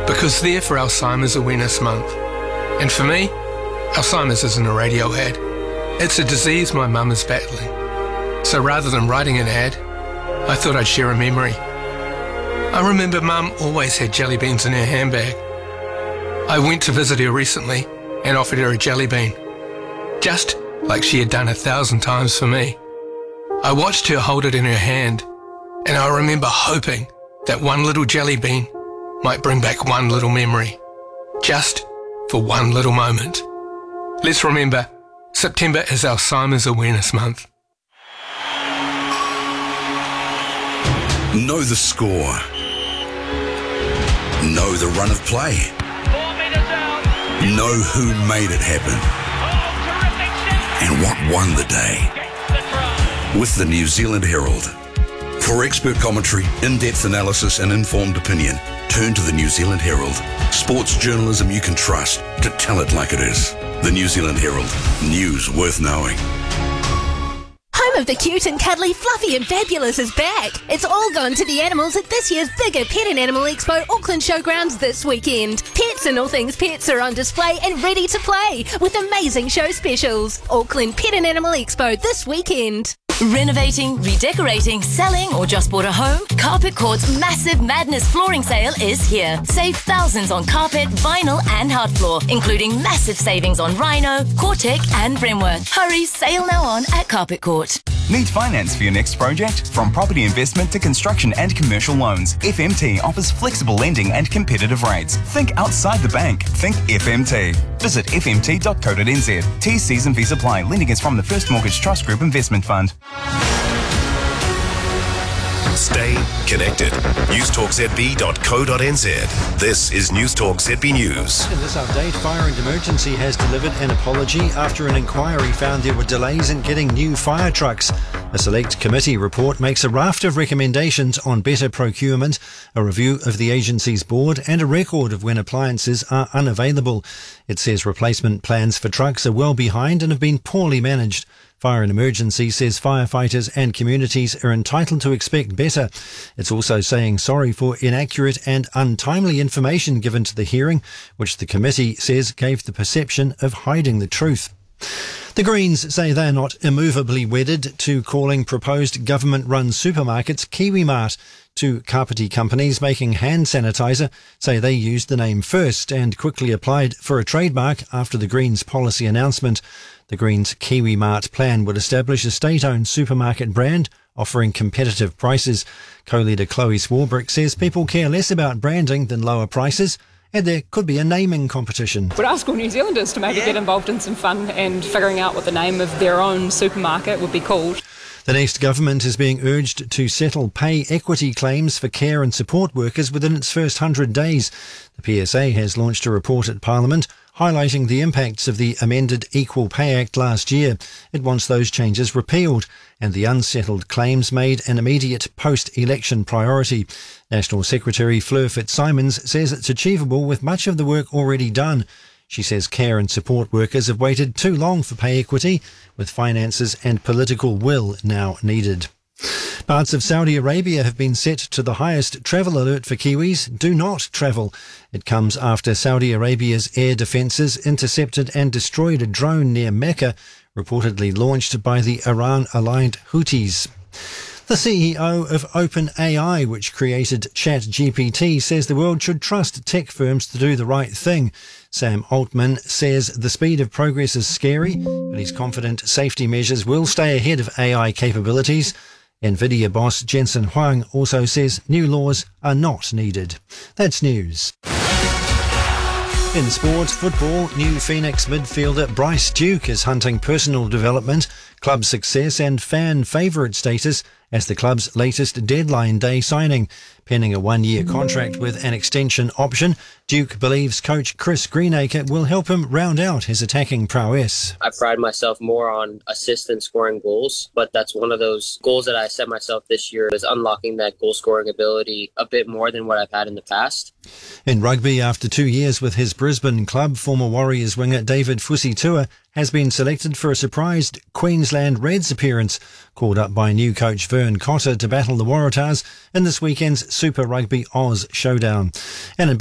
because they're for Alzheimer's Awareness Month. And for me, Alzheimer's isn't a radio ad. It's a disease my mum is battling. So rather than writing an ad, I thought I'd share a memory. I remember Mum always had jelly beans in her handbag. I went to visit her recently and offered her a jelly bean, just like she had done 1,000 times for me. I watched her hold it in her hand, and I remember hoping that one little jelly bean might bring back one little memory, just for one little moment. Let's remember, September is Alzheimer's Awareness Month. Know the score. Know the run of play. 4 meters out. Know who made it happen. Oh, terrific. And what won the day. Gets the try. With the New Zealand Herald. For expert commentary, in-depth analysis and informed opinion, turn to the New Zealand Herald. Sports journalism you can trust to tell it like it is. The New Zealand Herald. News worth knowing. Home of the cute and cuddly, fluffy and fabulous is back. It's all gone to the animals at this year's bigger Pet and Animal Expo Auckland Showgrounds this weekend. Pets and all things pets are on display and ready to play with amazing show specials. Auckland Pet and Animal Expo this weekend. Renovating, redecorating, selling, or just bought a home? Carpet Court's massive Madness flooring sale is here. Save thousands on carpet, vinyl, and hard floor, including massive savings on Rhino, Cortec, and Brimworth. Hurry, sale now on at Carpet Court. Need finance for your next project? From property investment to construction and commercial loans, FMT offers flexible lending and competitive rates. Think outside the bank. Think FMT. Visit fmt.co.nz. T's and V's apply. Lending is from the First Mortgage Trust Group Investment Fund. Stay connected. newstalkzb.co.nz. This is Newstalk ZB News. In this update, Fire and Emergency has delivered an apology after an inquiry found there were delays in getting new fire trucks. A select committee report makes a raft of recommendations on better procurement, a review of the agency's board, and a record of when appliances are unavailable. It says replacement plans for trucks are well behind and have been poorly managed. Fire and Emergency says firefighters and communities are entitled to expect better. It's also saying sorry for inaccurate and untimely information given to the hearing, which the committee says gave the perception of hiding the truth. The Greens say they're not immovably wedded to calling proposed government-run supermarkets KiwiMart. Two Kapiti companies making hand sanitizer say they used the name first and quickly applied for a trademark after the Greens' policy announcement. The Greens' KiwiMart plan would establish a state-owned supermarket brand offering competitive prices. Co-leader Chloe Swarbrick says people care less about branding than lower prices, and there could be a naming competition. Would ask all New Zealanders to maybe get involved in some fun and figuring out what the name of their own supermarket would be called. The next government is being urged to settle pay equity claims for care and support workers within its first 100 days. The PSA has launched a report at Parliament highlighting the impacts of the amended Equal Pay Act last year. It wants those changes repealed and the unsettled claims made an immediate post-election priority. National Secretary Fleur Fitzsimons says it's achievable with much of the work already done. She says care and support workers have waited too long for pay equity, with finances and political will now needed. Parts of Saudi Arabia have been set to the highest travel alert for Kiwis. Do not travel. It comes after Saudi Arabia's air defences intercepted and destroyed a drone near Mecca, reportedly launched by the Iran-aligned Houthis. The CEO of OpenAI, which created ChatGPT, says the world should trust tech firms to do the right thing. Sam Altman says the speed of progress is scary, but he's confident safety measures will stay ahead of AI capabilities. NVIDIA boss Jensen Huang also says new laws are not needed. That's news. In sport, football, new Phoenix midfielder Bryce Duke is hunting personal development, club success and fan favourite status as the club's latest deadline day signing. Penning a one-year contract with an extension option, Duke believes coach Chris Greenacre will help him round out his attacking prowess. I pride myself more on assist and scoring goals, but that's one of those goals that I set myself this year is unlocking that goal-scoring ability a bit more than what I've had in the past. In rugby, after 2 years with his Brisbane club, former Warriors winger David Fusitua has been selected for a surprised Queensland Reds appearance, called up by new coach Vern Cotter to battle the Waratahs in this weekend's Super Rugby Oz showdown. And in